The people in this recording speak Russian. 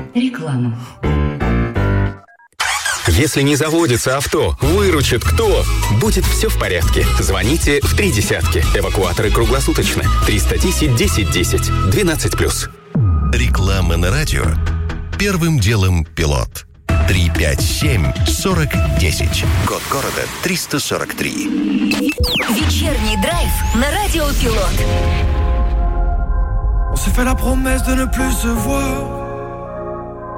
Реклама. Если не заводится авто, выручит кто? Будет все в порядке. Звоните в 30. Эвакуаторы круглосуточно. 310-10-10. 12+. Реклама на радио. Первым делом пилот. 357-40-10. Код города 343. Вечерний драйв на радио Пилот. On s'est fait la promesse de ne plus se voir.